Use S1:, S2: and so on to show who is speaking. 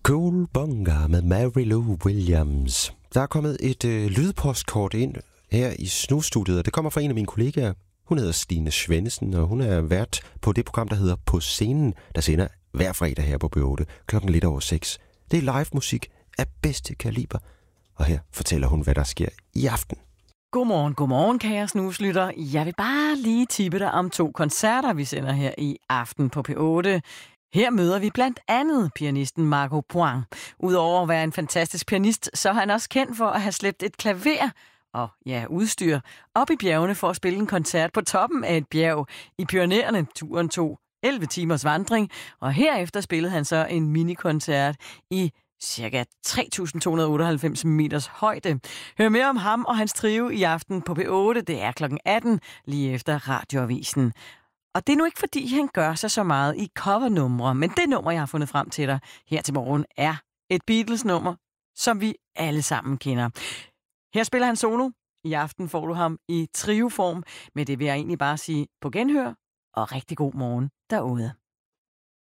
S1: Cool Bunga med Mary Lou Williams. Der er kommet et lydpostkort ind her i Snusstudiet, og det kommer fra en af mine kollegaer. Hun hedder Stine Svendsen, og hun er vært på det program, der hedder På Scenen, der sender hver fredag her på B8, klokken lidt over 6. Det er live musik af bedste kaliber, og her fortæller hun, hvad der sker i aften.
S2: Godmorgen, kære snuslytter. Jeg vil bare lige tippe dig om 2 koncerter, vi sender her i aften på P8. Her møder vi blandt andet pianisten Marco Point. Udover at være en fantastisk pianist, så er han også kendt for at have slæbt et klaver og udstyr op i bjergene for at spille en koncert på toppen af et bjerg i Pyrenæerne. Turen tog 11 timers vandring, og herefter spillede han så en minikoncert i cirka 3.298 meters højde. Hør mere om ham og hans trio i aften på P8. Det er kl. 18, lige efter Radioavisen. Og det er nu ikke, fordi han gør sig så meget i covernumre, men det nummer, jeg har fundet frem til dig her til morgen, er et Beatles-nummer, som vi alle sammen kender. Her spiller han solo. I aften får du ham i trioform, men det vil jeg egentlig bare sige på genhør, og rigtig god morgen derude.